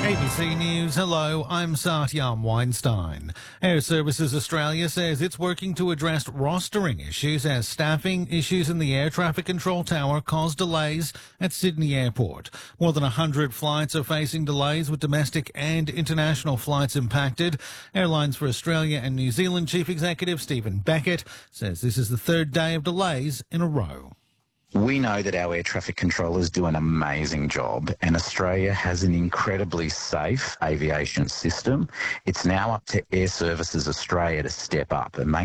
ABC News, hello, I'm Satyam Weinstein. Air Services Australia says it's working to address rostering issues as staffing issues in the air traffic control tower cause delays at Sydney Airport. More than 100 flights are facing delays with domestic and international flights impacted. Airlines for Australia and New Zealand Chief Executive Stephen Beckett says this is the third day of delays in a row. We know that our air traffic controllers do an amazing job, and Australia has an incredibly safe aviation system. It's now up to Air Services Australia to step up and make